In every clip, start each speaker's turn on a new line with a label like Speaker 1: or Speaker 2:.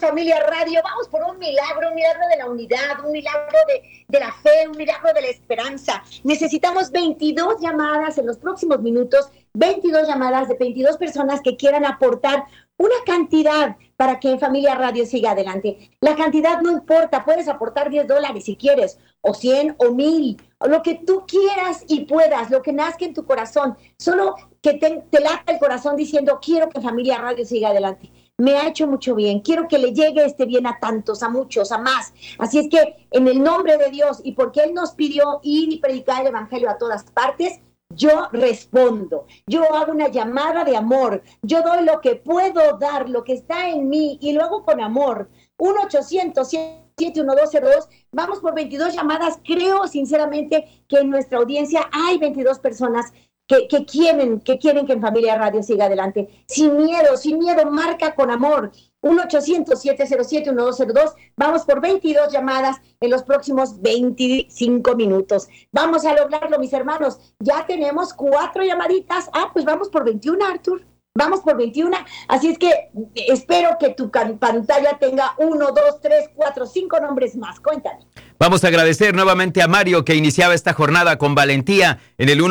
Speaker 1: familia radio, vamos por un milagro de la unidad, un milagro de la fe, un milagro de la esperanza. Necesitamos 22 llamadas en los próximos minutos, 22 llamadas de 22 personas que quieran aportar una cantidad para que Familia Radio siga adelante. La cantidad no importa, puedes aportar $10 si quieres, o 100 o 1000, o lo que tú quieras y puedas, lo que nazca en tu corazón, solo que te lata el corazón diciendo, quiero que Familia Radio siga adelante. Me ha hecho mucho bien, quiero que le llegue este bien a tantos, a muchos, a más. Así es que en el nombre de Dios y porque Él nos pidió ir y predicar el evangelio a todas partes, yo respondo, yo hago una llamada de amor, yo doy lo que puedo dar, lo que está en mí y lo hago con amor. 1-800-71202, vamos por 22 llamadas. Creo sinceramente que en nuestra audiencia hay 22 personas que quieren que en Familia Radio siga adelante. Sin miedo, marca con amor. 1-800-707-1202. Vamos por 22 llamadas en los próximos 25 minutos. Vamos a lograrlo, mis hermanos. Ya tenemos 4 llamaditas. Pues vamos por 21, Artur. Vamos por 21. Así es que espero que tu pantalla tenga 1, 2, 3, 4, 5 nombres más. Cuéntame.
Speaker 2: Vamos a agradecer nuevamente a Mario, que iniciaba esta jornada con valentía en el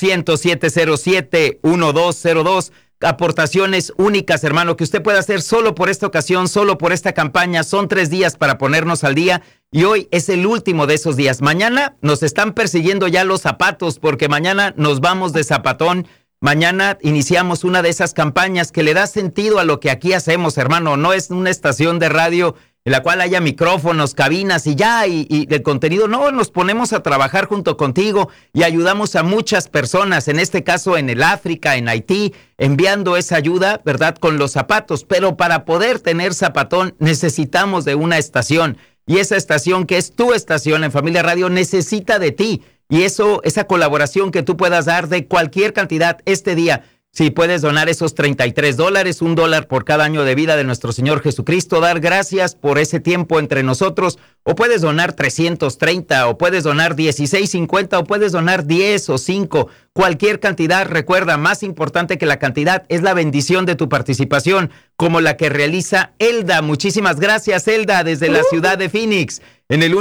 Speaker 2: 1-800-707-1202. Aportaciones únicas, hermano, que usted puede hacer solo por esta ocasión, solo por esta campaña. Son 3 días para ponernos al día y hoy es el último de esos días. Mañana nos están persiguiendo ya los zapatos, porque mañana nos vamos de zapatón. Mañana iniciamos una de esas campañas que le da sentido a lo que aquí hacemos, hermano. No es una estación de radio en la cual haya micrófonos, cabinas y ya, y el contenido. No, nos ponemos a trabajar junto contigo y ayudamos a muchas personas, en este caso en el África, en Haití, enviando esa ayuda, ¿verdad?, con los zapatos. Pero para poder tener zapatón necesitamos de una estación, y esa estación, que es tu estación en Familia Radio, necesita de ti. Y esa colaboración que tú puedas dar de cualquier cantidad este día, si puedes donar esos $33, $1 por cada año de vida de nuestro Señor Jesucristo, dar gracias por ese tiempo entre nosotros, o puedes donar 330, o puedes donar 16.50, o puedes donar 10 o 5, cualquier cantidad. Recuerda, más importante que la cantidad es la bendición de tu participación, como la que realiza Elda. Muchísimas gracias, Elda, desde la ciudad de Phoenix. En el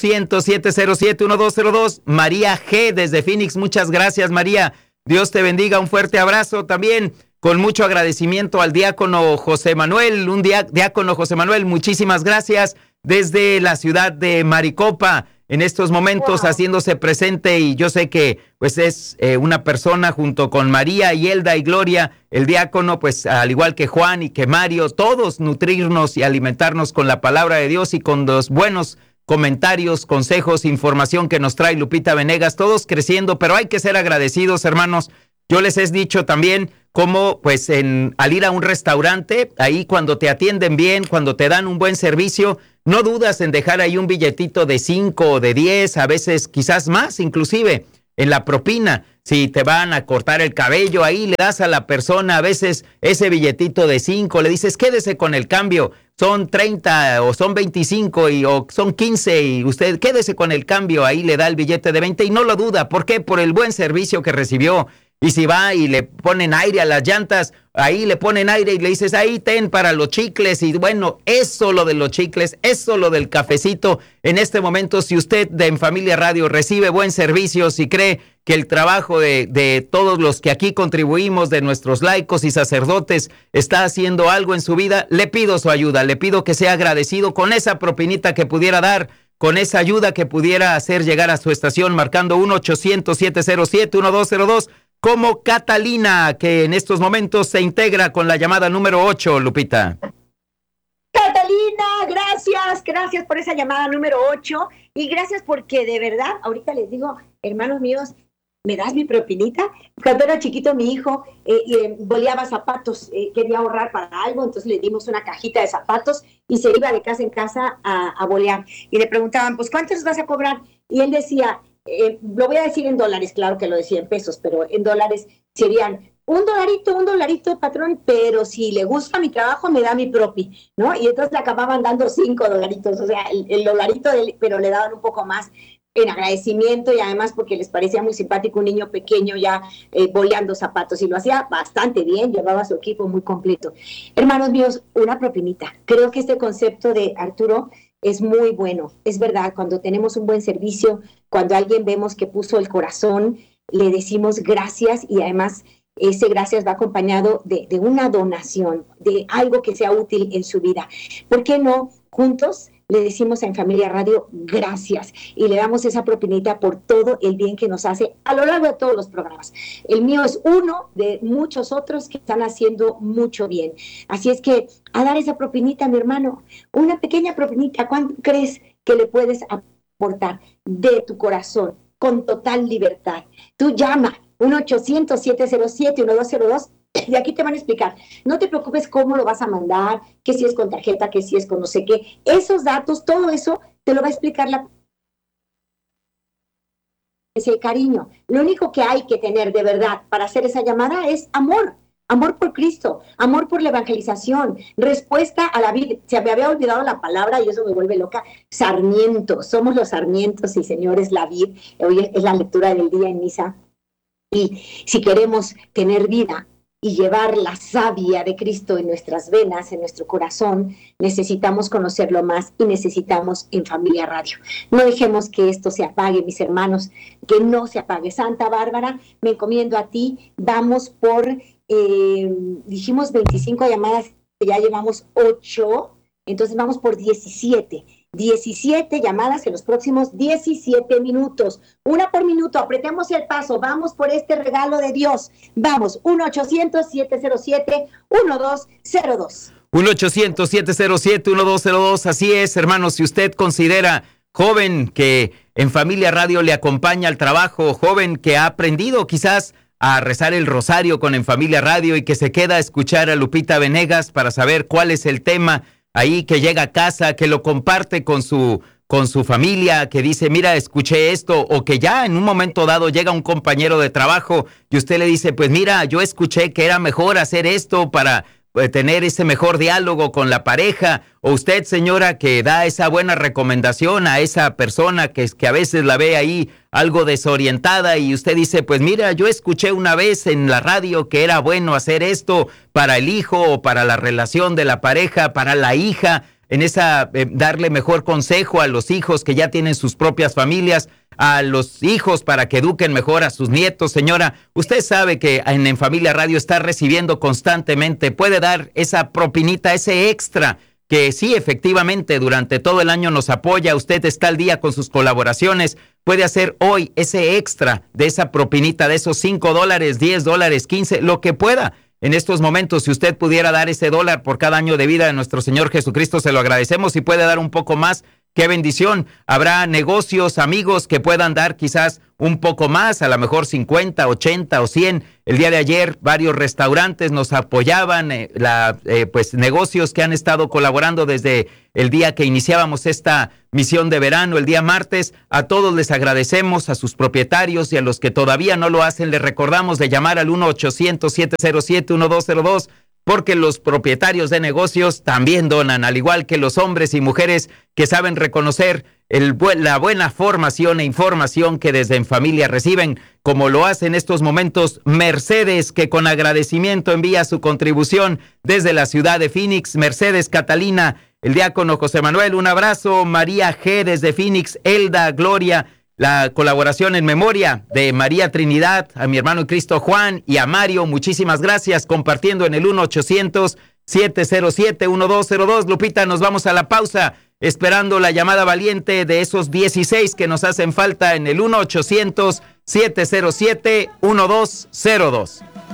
Speaker 2: 1-800-707-1202, María G. desde Phoenix. Muchas gracias, María. Dios te bendiga, un fuerte abrazo también, con mucho agradecimiento al diácono José Manuel, diácono José Manuel, muchísimas gracias, desde la ciudad de Maricopa, en estos momentos haciéndose presente, y yo sé que pues es una persona junto con María y Elda y Gloria, el diácono, pues al igual que Juan y que Mario, todos nutrirnos y alimentarnos con la palabra de Dios y con los buenos comentarios, consejos, información que nos trae Lupita Venegas, todos creciendo, pero hay que ser agradecidos, hermanos. Yo les he dicho también cómo, pues, al ir a un restaurante, ahí cuando te atienden bien, cuando te dan un buen servicio, no dudas en dejar ahí un billetito de 5 o de 10, a veces quizás más, inclusive, en la propina. Si te van a cortar el cabello, ahí le das a la persona a veces ese billetito de 5, le dices, quédese con el cambio, son 30 o son 25 o son 15 y usted quédese con el cambio, ahí le da el billete de 20 y no lo duda. ¿Por qué? Por el buen servicio que recibió. Y si va y le ponen aire a las llantas, ahí le ponen aire y le dices, ahí ten para los chicles. Y bueno, eso lo de los chicles, eso lo del cafecito. En este momento, si usted en Familia Radio recibe buen servicio, si cree que el trabajo de todos los que aquí contribuimos, de nuestros laicos y sacerdotes, está haciendo algo en su vida, le pido su ayuda, le pido que sea agradecido con esa propinita que pudiera dar, con esa ayuda que pudiera hacer llegar a su estación, marcando 1-800-707-1202, como Catalina, que en estos momentos se integra con la llamada número 8, Lupita.
Speaker 1: Catalina, gracias por esa llamada número 8, y gracias porque de verdad, ahorita les digo, hermanos míos, ¿me das mi propinita? Cuando era chiquito mi hijo boleaba zapatos, quería ahorrar para algo, entonces le dimos una cajita de zapatos y se iba de casa en casa a bolear. Y le preguntaban, pues, ¿cuántos vas a cobrar? Y él decía, lo voy a decir en dólares, claro que lo decía en pesos, pero en dólares serían un dolarito, patrón, pero si le gusta mi trabajo, me da mi propi, ¿no? Y entonces le acababan dando $5, o sea, el dolarito, pero le daban un poco más. en agradecimiento y además porque les parecía muy simpático un niño pequeño ya boleando zapatos, y lo hacía bastante bien, llevaba a su equipo muy completo. Hermanos míos, una propinita. Creo que este concepto de Arturo es muy bueno. Es verdad, cuando tenemos un buen servicio, cuando alguien vemos que puso el corazón, le decimos gracias, y además ese gracias va acompañado de una donación, de algo que sea útil en su vida. ¿Por qué no juntos le decimos En Familia Radio gracias y le damos esa propinita por todo el bien que nos hace a lo largo de todos los programas? El mío es uno de muchos otros que están haciendo mucho bien. Así es que a dar esa propinita, mi hermano, una pequeña propinita. ¿Cuánto crees que le puedes aportar de tu corazón con total libertad? Tú llama 1-800-707-1202 y aquí te van a explicar. No te preocupes cómo lo vas a mandar, que si es con tarjeta, que si es con no sé qué. Esos datos, todo eso te lo va a explicar ese cariño. Lo único que hay que tener de verdad para hacer esa llamada es amor. Amor por Cristo, amor por la evangelización, respuesta a la vida. Se me había olvidado la palabra y eso me vuelve loca. Sarmientos, somos los sarmientos y señores, la vid. Hoy es la lectura del día en misa. Y si queremos tener vida y llevar la savia de Cristo en nuestras venas, en nuestro corazón, necesitamos conocerlo más y necesitamos En Familia Radio. No dejemos que esto se apague, mis hermanos, que no se apague. Santa Bárbara, me encomiendo a ti. Vamos por, dijimos 25 llamadas, ya llevamos 8, entonces vamos por 17 llamadas en los próximos 17 minutos. Una por minuto, apretemos el paso, vamos por este regalo de Dios. Vamos, 1-800-707-1202.
Speaker 2: 1-800-707-1202, así es, hermanos. Si usted considera joven que En Familia Radio le acompaña al trabajo, joven que ha aprendido quizás a rezar el rosario con En Familia Radio y que se queda a escuchar a Lupita Venegas para saber cuál es el tema ahí, que llega a casa, que lo comparte con su familia, que dice, mira, escuché esto, o que ya en un momento dado llega un compañero de trabajo y usted le dice, pues mira, yo escuché que era mejor hacer esto para tener ese mejor diálogo con la pareja, o usted, señora, que da esa buena recomendación a esa persona que a veces la ve ahí algo desorientada y usted dice, pues mira, yo escuché una vez en la radio que era bueno hacer esto para el hijo o para la relación de la pareja, para la hija, en esa darle mejor consejo a los hijos que ya tienen sus propias familias, a los hijos para que eduquen mejor a sus nietos. Señora, usted sabe que en Familia Radio está recibiendo constantemente, puede dar esa propinita, ese extra, que sí, efectivamente, durante todo el año nos apoya, usted está al día con sus colaboraciones, puede hacer hoy ese extra de esa propinita, de esos $5, $10, 15, lo que pueda. En estos momentos, si usted pudiera dar ese $1 por cada año de vida de nuestro Señor Jesucristo, se lo agradecemos. Si puede dar un poco más, qué bendición. Habrá negocios, amigos que puedan dar quizás un poco más, a lo mejor 50, 80 o 100. El día de ayer varios restaurantes nos apoyaban, pues negocios que han estado colaborando desde el día que iniciábamos esta misión de verano, el día martes. A todos les agradecemos, a sus propietarios y a los que todavía no lo hacen, les recordamos de llamar al 1-800-707-1202, porque los propietarios de negocios también donan, al igual que los hombres y mujeres que saben reconocer la buena formación e información que desde En Familia reciben, como lo hace en estos momentos Mercedes, que con agradecimiento envía su contribución desde la ciudad de Phoenix. Mercedes Catalina, el diácono José Manuel, un abrazo. María G. desde Phoenix, Elda, Gloria, la colaboración en memoria de María Trinidad, a mi hermano en Cristo Juan y a Mario, muchísimas gracias, compartiendo en el 1-800-707-1202. Lupita, nos vamos a la pausa, esperando la llamada valiente de esos 16 que nos hacen falta en el 1-800-707-1202.